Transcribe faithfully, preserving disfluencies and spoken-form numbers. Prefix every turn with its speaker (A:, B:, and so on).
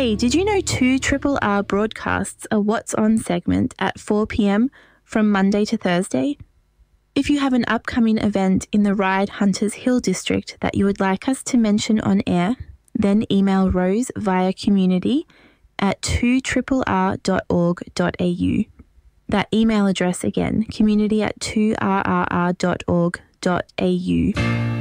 A: Hey, did you know two R R R broadcasts a What's On segment at four p.m. from Monday to Thursday? If you have an upcoming event in the Ryde Hunters Hill district that you would like us to mention on air, then email Rose via community at two R R R dot org dot a u. That email address again, community at two R R R dot org dot a u.